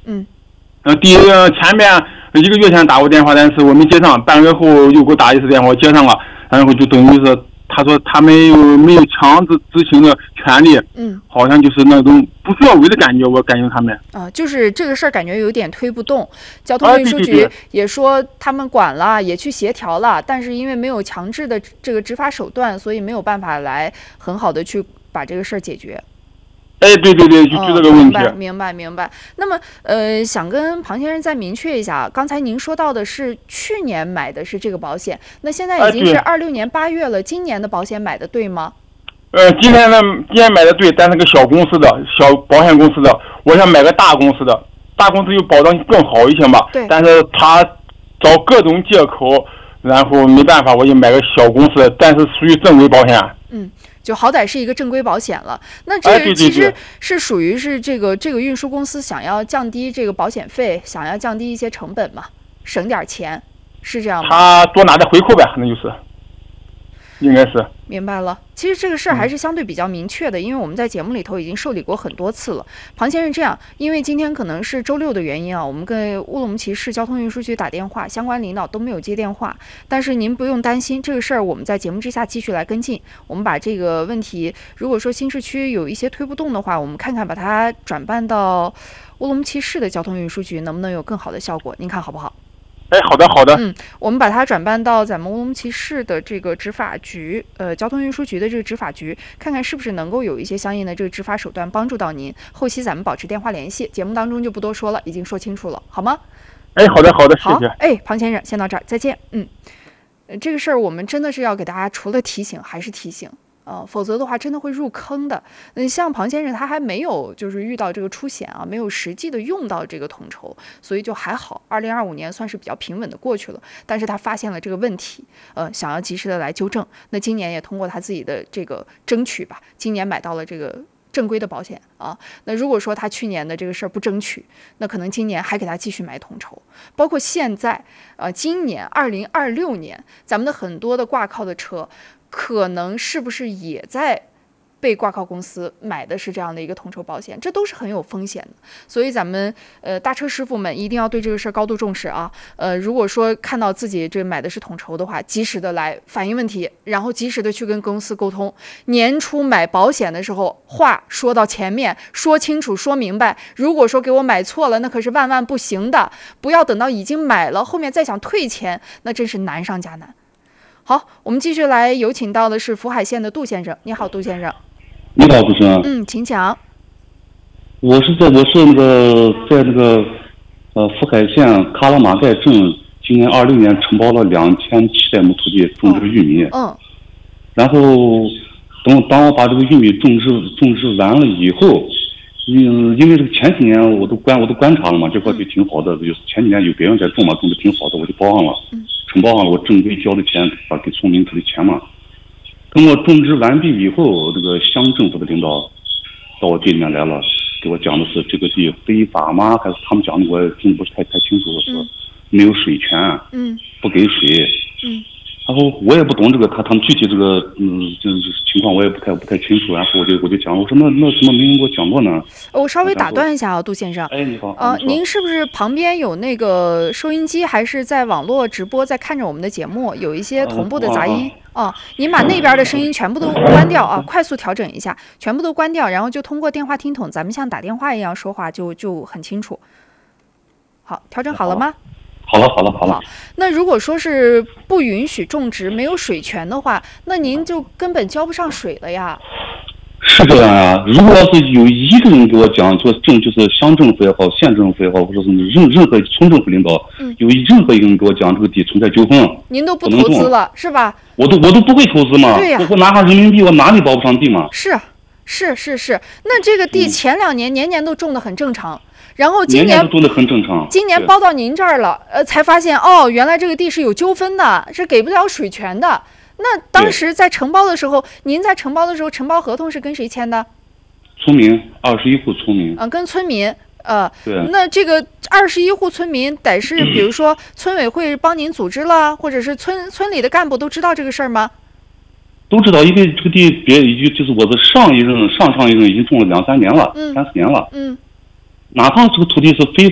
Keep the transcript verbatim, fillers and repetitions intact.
嗯。 呃，第一个前面一个月前打过电话，但是我没接上，半个月后又给我打一次电话，我接上了，然后就等于是他说他没有没有强制执行的权利， 嗯， 好像就是那种不作为的感觉，我感觉他们啊，就是这个事儿感觉有点推不动。交通运输局也说他们管了，也去协调了，但是因为没有强制的这个执法手段，所以没有办法来很好的去把这个事儿解决。 哎，对对对，就就这个问题。 哦、明白明白。那么，呃，想跟庞先生再明确一下，刚才您说到的是去年买的是这个保险，那现在已经是二六年八月了，今年的保险买的对吗？ 呃，今天呢，今天买的对，但是个小公司的小保险公司的，我想买个大公司的，大公司有保障更好一些嘛。 对。 但是他找各种借口，然后没办法，我就买个小公司，但是属于正规保险。 嗯。就好歹是一个正规保险了，那这个其实是属于是这个这个运输公司想要降低这个保险费，想要降低一些成本嘛，省点钱，是这样吗？ 他多拿点回扣呗，那就是，应该是。 明白了，其实这个事儿还是相对比较明确的，嗯、因为我们在节目里头已经受理过很多次了。庞先生，这样，因为今天可能是周六的原因啊，我们跟乌鲁木齐市交通运输局打电话，相关领导都没有接电话。但是您不用担心，这个事儿我们在节目之下继续来跟进。我们把这个问题，如果说新市区有一些推不动的话，我们看看把它转办到乌鲁木齐市的交通运输局，能不能有更好的效果？您看好不好？ 哎，好的好的。 嗯，我们把它转办到咱们乌鲁木齐市的这个执法局，呃，交通运输局的这个执法局，看看是不是能够有一些相应的这个执法手段帮助到您。后期咱们保持电话联系，节目当中就不多说了，已经说清楚了，好吗？ 哎，好的好的，谢谢。 哎，庞先生，先到这儿，再见。嗯，呃，这个事儿我们真的是要给大家除了提醒还是提醒。呃，否则的话真的会入坑的。嗯，像庞先生他还没有就是遇到这个出险啊，没有实际的用到这个统筹，所以就还好。二零二五年算是比较平稳的过去了，但是他发现了这个问题，呃，想要及时的来纠正。那今年也通过他自己的这个争取吧，今年买到了这个正规的保险啊。那如果说他去年的这个事儿不争取，那可能今年还给他继续买统筹。包括现在，呃，今年二零二六年，咱们的很多的挂靠的车。可能是不是也在被挂靠公司买的是这样的一个统筹保险，这都是很有风险的。所以咱们呃大车师傅们一定要对这个事儿高度重视啊。呃，如果说看到自己这买的是统筹的话，及时的来反映问题，然后及时的去跟公司沟通。年初买保险的时候，话说到前面，说清楚说明白。如果说给我买错了，那可是万万不行的。不要等到已经买了，后面再想退钱，那真是难上加难。好，我们继续来有请到的是福海县的杜先生。你好，杜先生。 你好，主持人。 嗯，请讲。 我是在我是那个在那个呃福海县卡拉马盖镇，今年二六年承包了两千七百亩土地种植玉米。 嗯。嗯然后等当我把这个玉米种植种植完了以后，嗯，因为这个前几年我都观我都观察了嘛，这块地挺好的，就是前几年有别人在种嘛，种的挺好的，我就包上了。 嗯。 承包上了，我正规交的钱，把给村民给的钱嘛。等我种植完毕以后，这个乡政府的领导到我这里面来了，给我讲的是这个地非法吗？还是他们讲的我听得不是太太清楚。我说没有水权， 嗯， 不给水， 嗯。 然后我也不懂这个，他他们具体这个嗯这情况我也不太不太清楚。然后我就我就讲，我说那那怎么没人给我讲过呢？ 我稍微打断一下啊，杜先生。 哎，你好。 呃，您是不是旁边有那个收音机，还是在网络直播在看着我们的节目？有一些同步的杂音哦、啊。您把那边的声音全部都关掉啊，快速调整一下，全部都关掉，然后就通过电话听筒，咱们像打电话一样说话就，就就很清楚。好，调整好了吗？ 好了，好了，好了。 好，那如果说是不允许种植、没有水权的话，那您就根本交不上水了呀。 是这样呀。如果要是有一个人给我讲，说政就是乡政府也好，县政府也好，或者是任任何村政府领导， 嗯， 有任何一个人给我讲这个地存在纠纷， 您都不投资了，是吧？ 我都我都不会投资嘛。 对呀、啊， 我拿上人民币，我哪里包不上地嘛？ 是是是是，那这个地前两年、嗯、年年都种得很正常。然后今年年年都种得很正常， 今年包到您这儿了，呃，才发现哦，原来这个地是有纠纷的，是给不了水权的。那当时在承包的时候，您在承包的时候，承包合同是跟谁签的？ 村民，二十一户村民。 啊，跟村民，呃， 对。 那这个二十一户村民得是，比如说村委会帮您组织了，或者是村村里的干部都知道这个事儿吗？ 都知道，因为这个地别已经就是我的上一任、上上一任已经种了两三年了， 嗯， 三四年了， 嗯。 哪怕这个土地是非